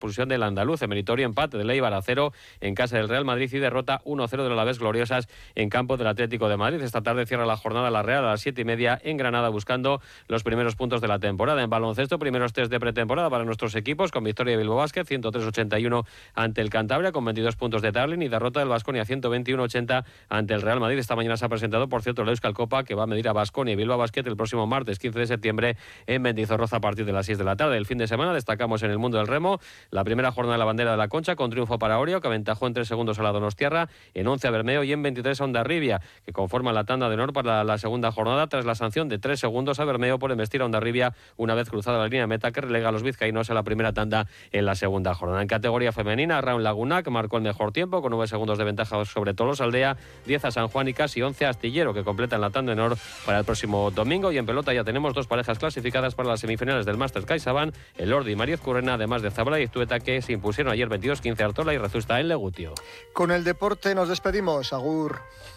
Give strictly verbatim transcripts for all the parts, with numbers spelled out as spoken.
expulsión del andaluz, en meritorio empate del Eibar a cero en casa del Real Madrid y derrota uno cero del Alavés Gloriosas en campo del Atlético de Madrid. Esta tarde cierra la jornada la Real a las siete y media en Granada buscando los primeros puntos de la temporada. En baloncesto, primeros test de pretemporada para nuestros equipos con victoria de Bilbao Basket ciento tres a ochenta y uno ante el Cantabria con veintidós puntos de Tarlin y derrota del Baskonia ciento veintiuno a ochenta ante el Real Madrid. Esta mañana se ha presentado, por cierto, la Euskal Copa que va a medir a Baskonia y Bilbao Basket el próximo martes quince de septiembre en Mendizorroza a partir de las seis de la tarde. El fin de semana destacamos en el mundo del remo la primera jornada de la bandera de la Concha con triunfo para Orio, que aventajó en tres segundos a la Donostiarra, en once a Bermeo y en veintitrés a Hondarribia, que conforma la tanda de honor para la segunda jornada tras la sanción de tres segundos a Bermeo por embestir a Hondarribia una vez cruzada la línea de meta que relega a los vizcaínos a la primera tanda en la segunda jornada. En categoría femenina, Raúl Lagunac marcó el mejor tiempo con nueve segundos de ventaja sobre Tolosaldea, diez a San Juan y casi once a Astillero, que completan la tanda de honor para el próximo domingo. Y en pelota ya tenemos dos parejas clasificadas para las semifinales del Masters CaixaBank, el Ordi y Mariez Currena, además de Zabala y Estueta, que se impusieron ayer veintidós quince a Artola y Rezusta en Legutio. Con el deporte nos despedimos. Agur.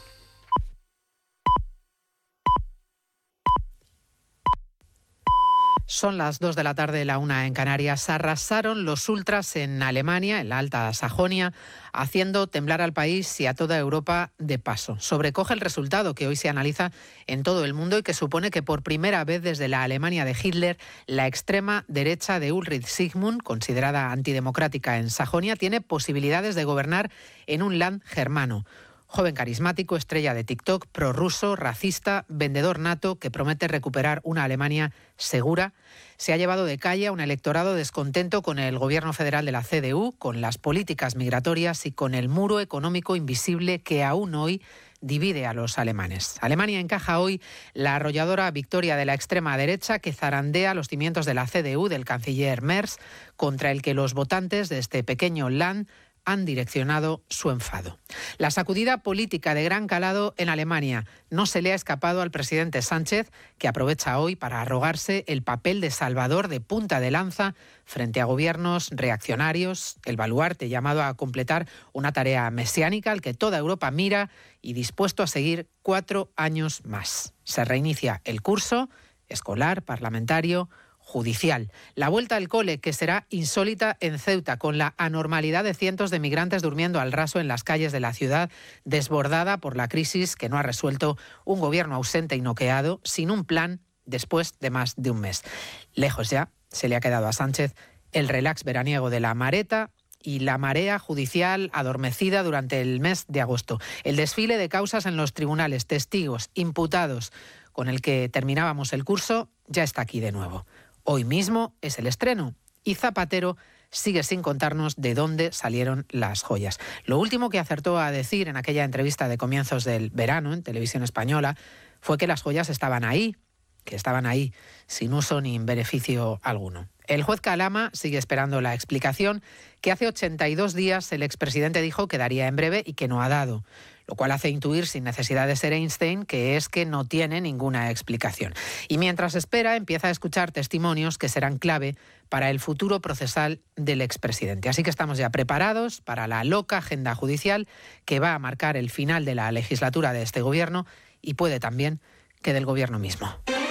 Son las dos de la tarde, la una en Canarias. Arrasaron los ultras en Alemania, en la Alta Sajonia, haciendo temblar al país y a toda Europa de paso. Sobrecoge el resultado que hoy se analiza en todo el mundo y que supone que por primera vez desde la Alemania de Hitler, la extrema derecha de Ulrich Sigmund, considerada antidemocrática en Sajonia, tiene posibilidades de gobernar en un land germano. Joven carismático, estrella de TikTok, prorruso, racista, vendedor nato que promete recuperar una Alemania segura, se ha llevado de calle a un electorado descontento con el gobierno federal de la C D U, con las políticas migratorias y con el muro económico invisible que aún hoy divide a los alemanes. Alemania encaja hoy la arrolladora victoria de la extrema derecha que zarandea los cimientos de la C D U, del canciller Merz, contra el que los votantes de este pequeño land han direccionado su enfado. La sacudida política de gran calado en Alemania no se le ha escapado al presidente Sánchez, que aprovecha hoy para arrogarse el papel de salvador de punta de lanza frente a gobiernos reaccionarios, el baluarte llamado a completar una tarea mesiánica al que toda Europa mira y dispuesto a seguir cuatro años más. Se reinicia el curso escolar, parlamentario, judicial. La vuelta al cole, que será insólita en Ceuta, con la anormalidad de cientos de migrantes durmiendo al raso en las calles de la ciudad, desbordada por la crisis que no ha resuelto un gobierno ausente y noqueado, sin un plan después de más de un mes. Lejos ya se le ha quedado a Sánchez el relax veraniego de la Mareta y la marea judicial adormecida durante el mes de agosto. El desfile de causas en los tribunales, testigos, imputados, con el que terminábamos el curso, ya está aquí de nuevo. Hoy mismo es el estreno y Zapatero sigue sin contarnos de dónde salieron las joyas. Lo último que acertó a decir en aquella entrevista de comienzos del verano en Televisión Española fue que las joyas estaban ahí, que estaban ahí sin uso ni beneficio alguno. El juez Calama sigue esperando la explicación que hace ochenta y dos días el expresidente dijo que daría en breve y que no ha dado, lo cual hace intuir, sin necesidad de ser Einstein, que es que no tiene ninguna explicación. Y mientras espera, empieza a escuchar testimonios que serán clave para el futuro procesal del expresidente. Así que estamos ya preparados para la loca agenda judicial que va a marcar el final de la legislatura de este gobierno y puede también que del gobierno mismo.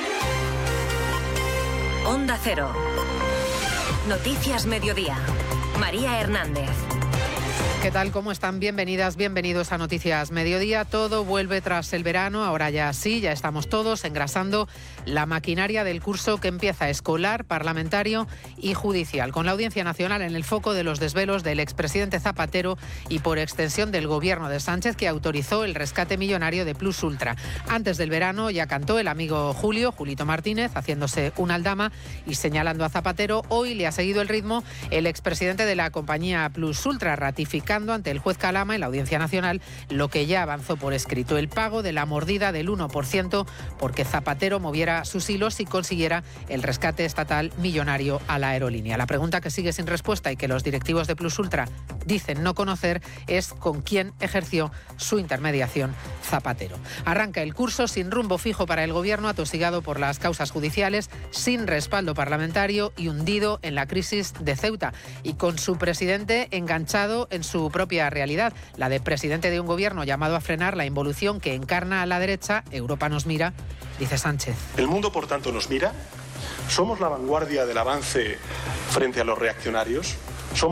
Onda Cero. Noticias Mediodía. María Hernández. ¿Qué tal? ¿Cómo están? Bienvenidas, bienvenidos a Noticias Mediodía. Todo vuelve tras el verano, ahora ya sí, ya estamos todos engrasando la maquinaria del curso que empieza escolar, parlamentario y judicial, con la Audiencia Nacional en el foco de los desvelos del expresidente Zapatero y por extensión del gobierno de Sánchez, que autorizó el rescate millonario de Plus Ultra. Antes del verano ya cantó el amigo Julio, Julito Martínez, haciéndose una aldama y señalando a Zapatero. Hoy le ha seguido el ritmo el expresidente de la compañía Plus Ultra, ratificando ante el juez Calama en la Audiencia Nacional lo que ya avanzó por escrito: el pago de la mordida del uno por ciento porque Zapatero moviera sus hilos y consiguiera el rescate estatal millonario a la aerolínea. La pregunta que sigue sin respuesta y que los directivos de Plus Ultra dicen no conocer es con quién ejerció su intermediación Zapatero. Arranca el curso sin rumbo fijo para el gobierno, atosigado por las causas judiciales, sin respaldo parlamentario y hundido en la crisis de Ceuta, y con su presidente enganchado en su propia realidad, la de presidente de un gobierno llamado a frenar la involución que encarna a la derecha. Europa nos mira, dice Sánchez. El mundo, por tanto, nos mira. ¿Somos la vanguardia del avance frente a los reaccionarios?